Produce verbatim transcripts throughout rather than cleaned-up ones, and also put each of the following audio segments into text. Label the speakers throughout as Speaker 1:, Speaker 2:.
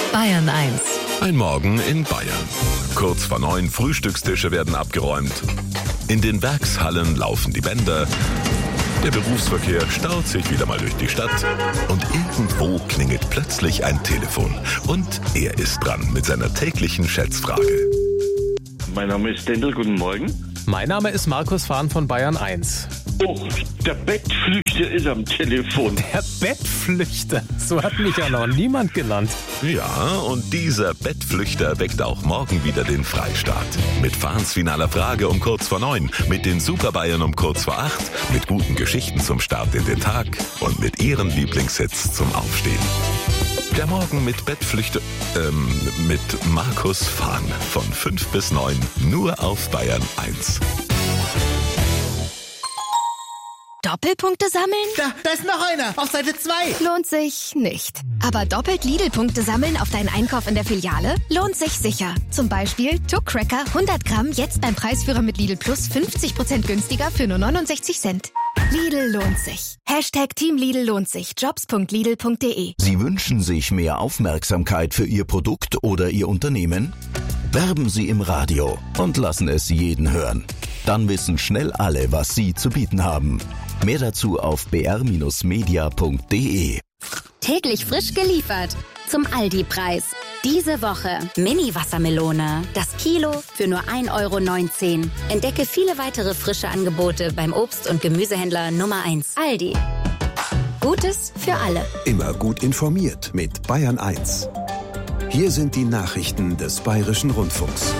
Speaker 1: Bayern eins.
Speaker 2: Ein Morgen in Bayern. Kurz vor neun, Frühstückstische werden abgeräumt. In den Werkshallen laufen die Bänder. Der Berufsverkehr staut sich wieder mal durch die Stadt. Und irgendwo klingelt plötzlich ein Telefon. Und er ist dran mit seiner täglichen Schätzfrage.
Speaker 3: Mein Name ist Stendel, guten Morgen.
Speaker 4: Mein Name ist Markus Fahn von Bayern eins.
Speaker 3: Oh, der Bettflüchter ist am Telefon.
Speaker 4: Der Bettflüchter? So hat mich ja noch niemand genannt.
Speaker 2: Ja, und dieser Bettflüchter weckt auch morgen wieder den Freistaat. Mit Fahns finaler Frage um kurz vor neun, mit den Super Bayern um kurz vor acht, mit guten Geschichten zum Start in den Tag und mit ihren Lieblingshits zum Aufstehen. Der Morgen mit Bettflüchter, ähm, mit Markus Fahn von fünf bis neun, nur auf Bayern eins.
Speaker 5: Doppelpunkte sammeln?
Speaker 6: Da, da ist noch einer, auf Seite zwei.
Speaker 5: Lohnt sich nicht. Aber doppelt Lidl-Punkte sammeln auf deinen Einkauf in der Filiale? Lohnt sich sicher. Zum Beispiel Tuck Cracker hundert Gramm jetzt beim Preisführer mit Lidl Plus fünfzig Prozent günstiger für nur neunundsechzig Cent. Lidl lohnt sich. Hashtag Team Lidl lohnt sich. Jobs punkt lidl punkt de.
Speaker 7: Sie wünschen sich mehr Aufmerksamkeit für Ihr Produkt oder Ihr Unternehmen? Werben Sie im Radio und lassen es jeden hören. Dann wissen schnell alle, was Sie zu bieten haben. Mehr dazu auf b r Bindestrich media punkt de.
Speaker 8: Täglich frisch geliefert. Zum Aldi-Preis. Diese Woche Mini-Wassermelone. Das Kilo für nur ein Euro neunzehn. Entdecke viele weitere frische Angebote beim Obst- und Gemüsehändler Nummer eins. Aldi. Gutes für alle.
Speaker 9: Immer gut informiert mit Bayern eins. Hier sind die Nachrichten des Bayerischen Rundfunks.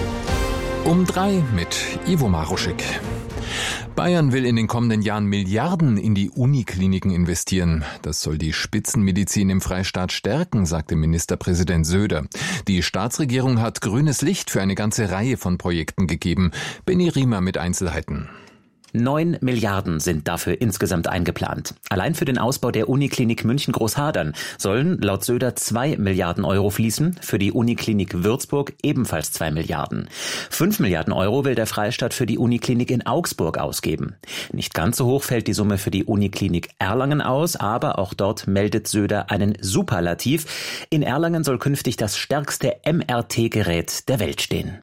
Speaker 4: Um drei mit Ivo Maruschik. Bayern will in den kommenden Jahren Milliarden in die Unikliniken investieren. Das soll die Spitzenmedizin im Freistaat stärken, sagte Ministerpräsident Söder. Die Staatsregierung hat grünes Licht für eine ganze Reihe von Projekten gegeben. Benny Riemer mit Einzelheiten.
Speaker 10: Neun Milliarden sind dafür insgesamt eingeplant. Allein für den Ausbau der Uniklinik München-Großhadern sollen laut Söder zwei Milliarden Euro fließen, für die Uniklinik Würzburg ebenfalls zwei Milliarden. Fünf Milliarden Euro will der Freistaat für die Uniklinik in Augsburg ausgeben. Nicht ganz so hoch fällt die Summe für die Uniklinik Erlangen aus, aber auch dort meldet Söder einen Superlativ. In Erlangen soll künftig das stärkste M R T-Gerät der Welt stehen.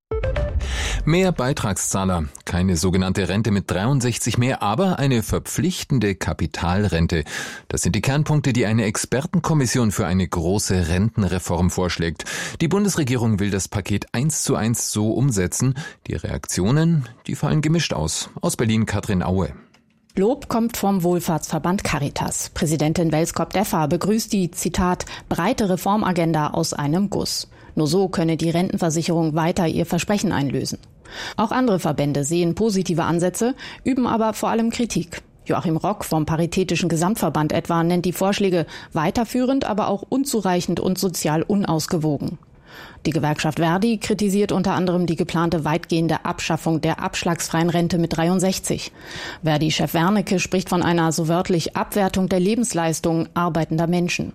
Speaker 4: Mehr Beitragszahler, keine sogenannte Rente mit dreiundsechzig mehr, aber eine verpflichtende Kapitalrente. Das sind die Kernpunkte, die eine Expertenkommission für eine große Rentenreform vorschlägt. Die Bundesregierung will das Paket eins zu eins so umsetzen. Die Reaktionen, die fallen gemischt aus. Aus Berlin Katrin Aue.
Speaker 11: Lob kommt vom Wohlfahrtsverband Caritas. Präsidentin Welskop-Deffer begrüßt die, Zitat, breite Reformagenda aus einem Guss. Nur so könne die Rentenversicherung weiter ihr Versprechen einlösen. Auch andere Verbände sehen positive Ansätze, üben aber vor allem Kritik. Joachim Rock vom Paritätischen Gesamtverband etwa nennt die Vorschläge weiterführend, aber auch unzureichend und sozial unausgewogen. Die Gewerkschaft Verdi kritisiert unter anderem die geplante weitgehende Abschaffung der abschlagsfreien Rente mit dreiundsechzig. Verdi-Chef Wernicke spricht von einer so wörtlich Abwertung der Lebensleistung arbeitender Menschen.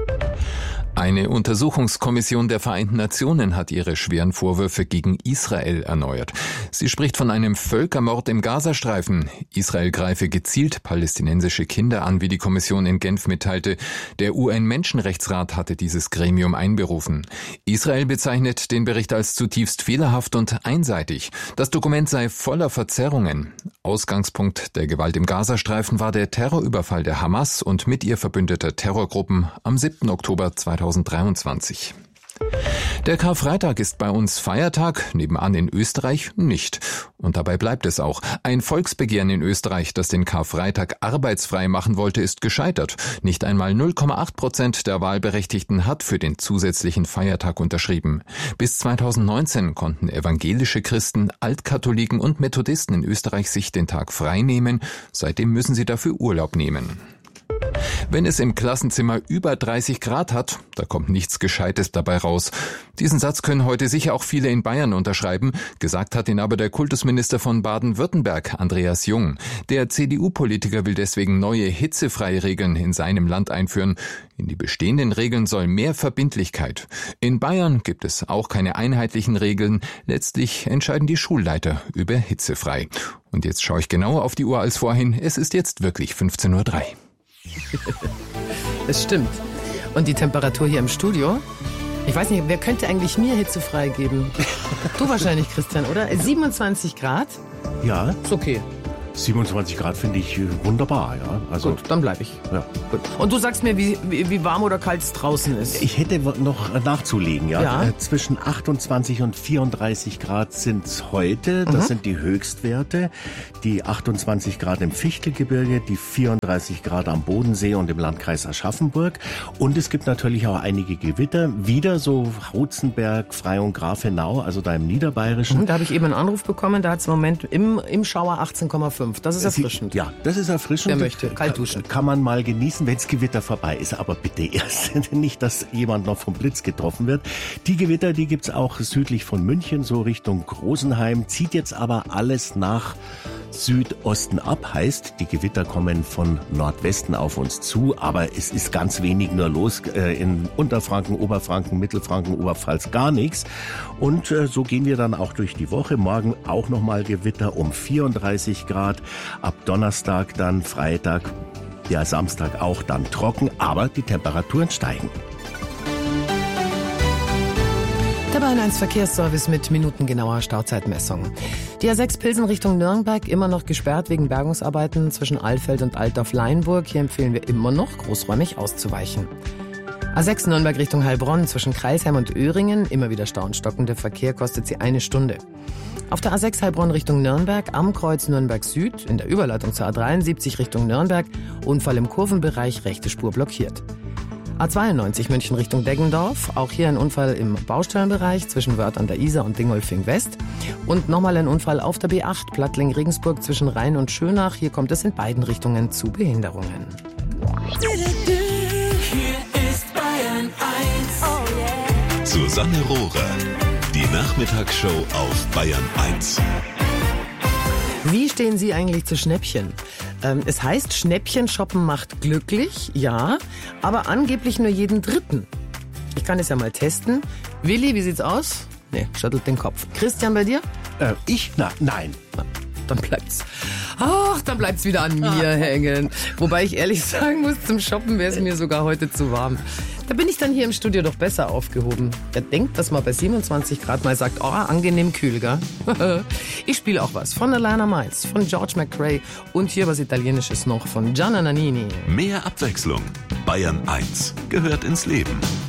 Speaker 4: Eine Untersuchungskommission der Vereinten Nationen hat ihre schweren Vorwürfe gegen Israel erneuert. Sie spricht von einem Völkermord im Gazastreifen. Israel greife gezielt palästinensische Kinder an, wie die Kommission in Genf mitteilte. Der U N-Menschenrechtsrat hatte dieses Gremium einberufen. Israel bezeichnet den Bericht als zutiefst fehlerhaft und einseitig. Das Dokument sei voller Verzerrungen. Ausgangspunkt der Gewalt im Gazastreifen war der Terrorüberfall der Hamas und mit ihr verbündeter Terrorgruppen am siebten Oktober zweitausenddreiundzwanzig. Der Karfreitag ist bei uns Feiertag, nebenan in Österreich nicht. Und dabei bleibt es auch. Ein Volksbegehren in Österreich, das den Karfreitag arbeitsfrei machen wollte, ist gescheitert. Nicht einmal null Komma acht Prozent der Wahlberechtigten hat für den zusätzlichen Feiertag unterschrieben. Bis zweitausendneunzehn konnten evangelische Christen, Altkatholiken und Methodisten in Österreich sich den Tag frei nehmen. Seitdem müssen sie dafür Urlaub nehmen. Wenn es im Klassenzimmer über dreißig Grad hat, da kommt nichts Gescheites dabei raus. Diesen Satz können heute sicher auch viele in Bayern unterschreiben. Gesagt hat ihn aber der Kultusminister von Baden-Württemberg, Andreas Jung. Der C D U-Politiker will deswegen neue hitzefreie Regeln in seinem Land einführen. In die bestehenden Regeln soll mehr Verbindlichkeit. In Bayern gibt es auch keine einheitlichen Regeln. Letztlich entscheiden die Schulleiter über hitzefrei. Und jetzt schaue ich genauer auf die Uhr als vorhin. Es ist jetzt wirklich fünfzehn Uhr drei.
Speaker 6: Es stimmt.
Speaker 1: Und die Temperatur hier im Studio? Ich weiß nicht, wer könnte eigentlich mir Hitze freigeben? Du wahrscheinlich, Christian, oder? siebenundzwanzig Grad?
Speaker 12: Ja.
Speaker 1: Ist okay.
Speaker 12: siebenundzwanzig Grad finde ich wunderbar, ja. Also,
Speaker 1: gut, dann bleibe ich.
Speaker 12: Ja.
Speaker 1: Gut. Und du sagst mir, wie, wie, wie warm oder kalt es draußen ist?
Speaker 12: Ich hätte noch nachzulegen, ja.
Speaker 1: ja?
Speaker 12: Äh, zwischen achtundzwanzig und vierunddreißig Grad sind es heute. Das mhm. sind die Höchstwerte. Die achtundzwanzig Grad im Fichtelgebirge, die vierunddreißig Grad am Bodensee und im Landkreis Aschaffenburg. Und es gibt natürlich auch einige Gewitter. Wieder so Hotzenberg, Freyung, Grafenau, also da im Niederbayerischen.
Speaker 1: Mhm, da habe ich eben einen Anruf bekommen, da hat es im Moment im, im Schauer achtzehn Komma fünf. Das ist erfrischend.
Speaker 12: Ja, das ist erfrischend.
Speaker 1: Wer möchte, kalt duschen.
Speaker 12: Kann man mal genießen, wenn das Gewitter vorbei ist. Aber bitte erst nicht, dass jemand noch vom Blitz getroffen wird. Die Gewitter, die gibt's auch südlich von München, so Richtung Rosenheim. Zieht jetzt aber alles nach Südosten ab. Heißt, die Gewitter kommen von Nordwesten auf uns zu. Aber es ist ganz wenig nur los. In Unterfranken, Oberfranken, Mittelfranken, Oberpfalz gar nichts. Und so gehen wir dann auch durch die Woche. Morgen auch nochmal Gewitter um vierunddreißig Grad. Ab Donnerstag dann, Freitag, ja Samstag auch dann trocken, aber die Temperaturen steigen.
Speaker 1: Der Bayern eins Verkehrsservice mit minutengenauer Stauzeitmessung. Die A sechs Pilsen Richtung Nürnberg immer noch gesperrt wegen Bergungsarbeiten zwischen Alfeld und Altdorf-Leinburg. Hier empfehlen wir immer noch, großräumig auszuweichen. A sechs Nürnberg Richtung Heilbronn zwischen Kreilsheim und Öhringen, immer wieder Stau und stockender Verkehr, kostet sie eine Stunde. Auf der A sechs Heilbronn Richtung Nürnberg, am Kreuz Nürnberg Süd, in der Überleitung zur A dreiundsiebzig Richtung Nürnberg, Unfall im Kurvenbereich, rechte Spur blockiert. A zweiundneunzig München Richtung Deggendorf, auch hier ein Unfall im Baustellenbereich zwischen Wörth an der Isar und Dingolfing West. Und nochmal ein Unfall auf der B acht, Plattling-Regensburg zwischen Rhein und Schönach. Hier kommt es in beiden Richtungen zu Behinderungen.
Speaker 2: Susanne Rohrer, die Nachmittagsshow auf Bayern eins.
Speaker 1: Wie stehen Sie eigentlich zu Schnäppchen? Ähm, es heißt, Schnäppchen shoppen macht glücklich, ja, aber angeblich nur jeden Dritten. Ich kann es ja mal testen. Willi, wie sieht's aus? Nee, schüttelt den Kopf. Christian, bei dir?
Speaker 12: Äh, ich? Na, nein.
Speaker 1: Na, dann bleibt's. Ach, dann bleibt's wieder an mir hängen. Wobei ich ehrlich sagen muss, zum Shoppen wäre es mir sogar heute zu warm. Da bin ich dann hier im Studio doch besser aufgehoben. Wer denkt, dass man bei siebenundzwanzig Grad mal sagt, oh, angenehm kühl, gell? Ich spiele auch was von Alana Miles, von George McRae und hier was Italienisches noch von Gianna Nannini.
Speaker 2: Mehr Abwechslung. Bayern eins gehört ins Leben.